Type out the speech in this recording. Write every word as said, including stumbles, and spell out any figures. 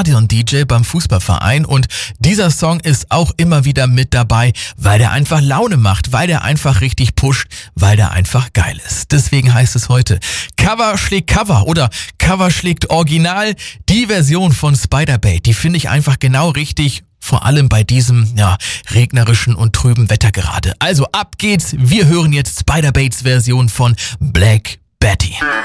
Stadion-D J beim Fußballverein und dieser Song ist auch immer wieder mit dabei, weil der einfach Laune macht, weil der einfach richtig pusht, weil der einfach geil ist. Deswegen heißt es heute Cover schlägt Cover oder Cover schlägt Original. Die Version von Spider-Bait, die finde ich einfach genau richtig. Vor allem bei diesem, ja, regnerischen und trüben Wetter gerade. Also ab geht's, wir hören jetzt Spider-Baits Version von Black Betty.